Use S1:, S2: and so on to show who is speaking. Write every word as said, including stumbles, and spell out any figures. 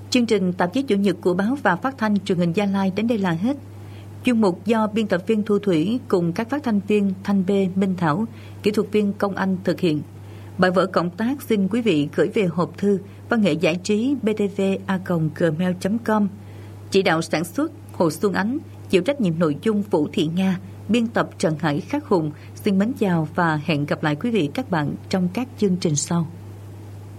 S1: Chương trình tạp chí chủ nhật của báo và phát thanh truyền hình Gia Lai đến đây là hết. Chuyên mục do biên tập viên Thu Thủy cùng các phát thanh viên Thanh Bê, Minh Thảo, kỹ thuật viên Công Anh thực hiện. Bài vở cộng tác xin quý vị gửi về hộp thư văn nghệ giải trí b t v a còng gmail chấm com. Chỉ đạo sản xuất Hồ Xuân Ánh, chịu trách nhiệm nội dung Vũ Thị Nga, biên tập Trần Hải Khắc Hùng. Xin mến chào và hẹn gặp lại quý vị các bạn trong các chương trình sau.